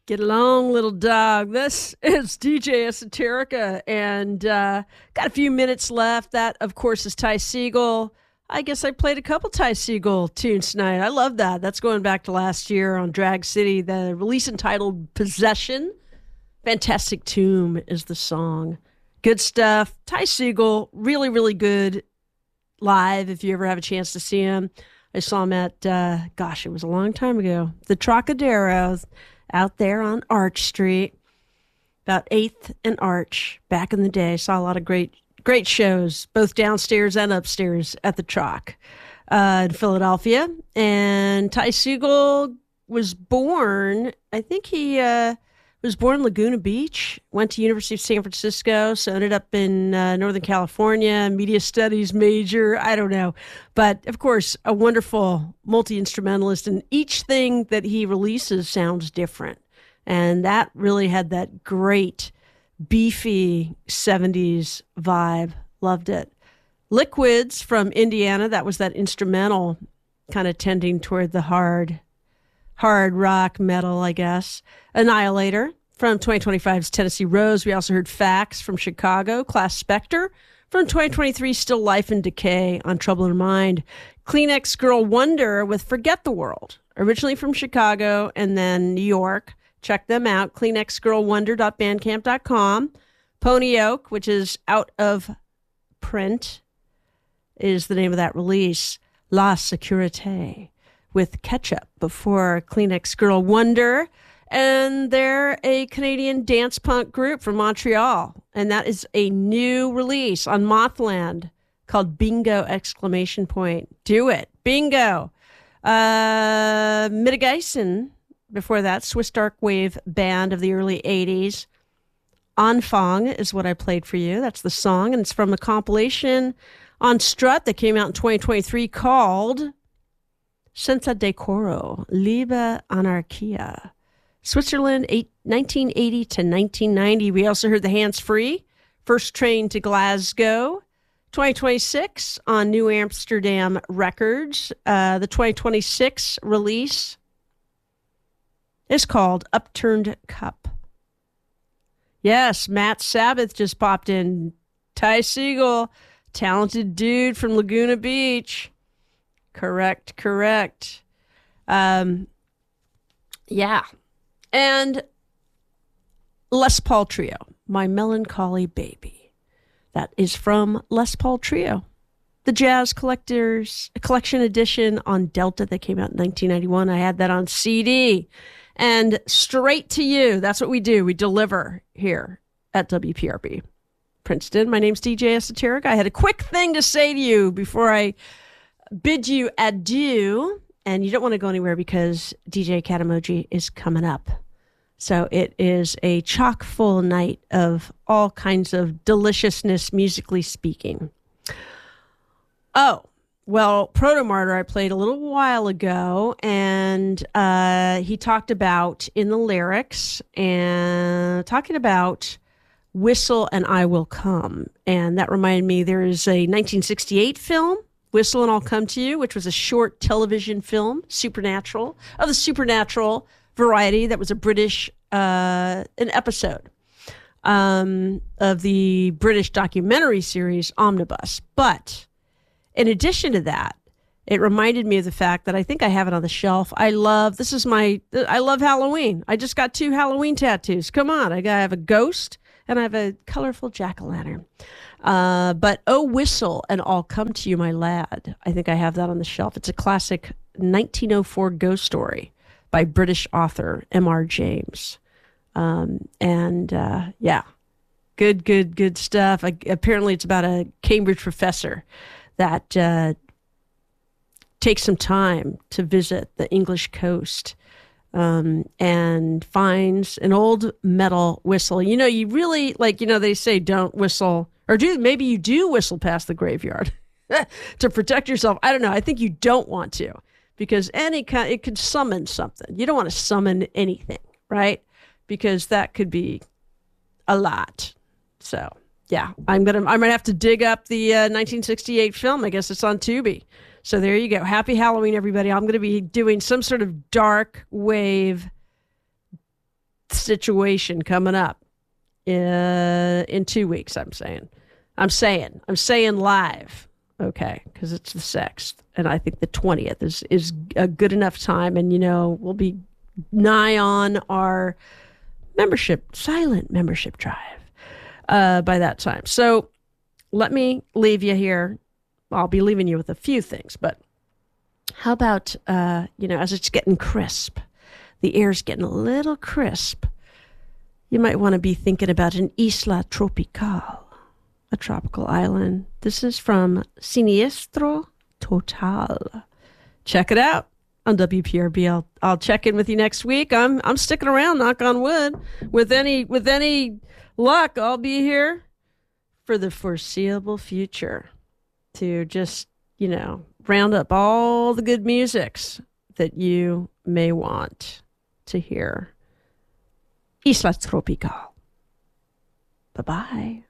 Get along, little dog. This is DJ Esoterica, and got a few minutes left. That, of course, is Ty Segall. I guess I played a couple Ty Segall tunes tonight. I love that. That's going back to last year on Drag City. The release entitled Possession. Fantastic Tomb is the song. Good stuff. Ty Segall, really, really good live if you ever have a chance to see him. I saw him at, it was a long time ago, the Trocadero out there on Arch Street, about 8th and Arch, back in the day. Saw a lot of great shows, both downstairs and upstairs at the Troc in Philadelphia. And Ty Segall was born, I think he was born in Laguna Beach, went to University of San Francisco, so ended up in Northern California, media studies major, I don't know. But, of course, a wonderful multi-instrumentalist, and each thing that he releases sounds different. And that really had that great, beefy 70s vibe. Loved it. Liquids from Indiana, that was that instrumental kind of tending toward the hard rock metal, I guess. Annihilator from 2025's Tennessee Rose. We also heard Facts from Chicago. Class Spectre from 2023, Still Life and Decay on Trouble in Mind. Kleenex Girl Wonder with Forget the World, originally from Chicago and then New York. Check them out, kleenexgirlwonder.bandcamp.com. Pony Oak, which is out of print, is the name of that release. La Sécurité with Ketchup before Kleenex Girl Wonder. And they're a Canadian dance punk group from Montreal. And that is a new release on Mothland called Bingo! Do it. Bingo. Mittageisen before that, Swiss Dark Wave band of the early 80s. Anfang is what I played for you. That's the song. And it's from a compilation on Strut that came out in 2023 called Senza Decoro, Liebe Anarchia. Switzerland, 1980 to 1990. We also heard the Hands Free, First Train to Glasgow, 2026 on New Amsterdam Records. The 2026 release is called Upturned Cup. Yes, Matt Sabbath just popped in. Ty Segall, talented dude from Laguna Beach. Correct. Yeah. And Les Paul Trio, My Melancholy Baby. That is from Les Paul Trio, the Jazz Collectors Collection Edition on Delta that came out in 1991. I had that on CD. And straight to you, that's what we do. We deliver here at WPRB Princeton. My name's DJ Esoteric. I had a quick thing to say to you before I bid you adieu. And you don't want to go anywhere because DJ Katamoji is coming up. So it is a chock full night of all kinds of deliciousness, musically speaking. Oh, well, Protomartyr I played a little while ago, and he talked about in the lyrics and talking about Whistle and I Will Come. And that reminded me there is a 1968 film, Whistle and I'll Come to You, which was a short television film, Supernatural, of the supernatural variety. That was a British, an episode of the British documentary series Omnibus. But in addition to that, it reminded me of the fact that I think I have it on the shelf. I love Halloween. I just got 2 Halloween tattoos. Come on, I have a ghost and I have a colorful jack-o'-lantern. But Oh Whistle and I'll Come to You, My Lad. I think I have that on the shelf. It's a classic 1904 ghost story by British author M.R. James. Yeah, good stuff. Apparently it's about a Cambridge professor that takes some time to visit the English coast and finds an old metal whistle. You know, you really, they say don't whistle, or maybe you do whistle past the graveyard to protect yourself. I don't know. I think you don't want to, because it could summon something. You don't want to summon anything, right? Because that could be a lot. So yeah, I might have to dig up the 1968 film. I guess it's on Tubi. So there you go. Happy Halloween, everybody. I'm going to be doing some sort of dark wave situation coming up in 2 weeks. I'm saying live. Okay, because it's the 6th, and I think the 20th is a good enough time, and we'll be nigh on our silent membership drive by that time. So let me leave you here. I'll be leaving you with a few things, but how about, as it's getting crisp, the air's getting a little crisp, you might want to be thinking about an Isla Tropical, a tropical island. This is from Siniestro Total. Check it out on WPRB. I'll check in with you next week. I'm sticking around, knock on wood. With any luck, I'll be here for the foreseeable future to just, round up all the good musics that you may want to hear. Isla Tropical. Bye-bye.